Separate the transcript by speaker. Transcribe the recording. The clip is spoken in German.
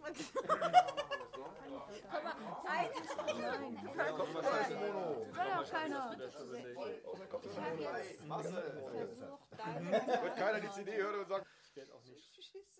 Speaker 1: Guck mal, Zeit. Nein.
Speaker 2: Was heißt Mono?
Speaker 1: Soll auch keiner.
Speaker 2: Wird keiner die CD hören und sagt,
Speaker 3: Ich werde auch nicht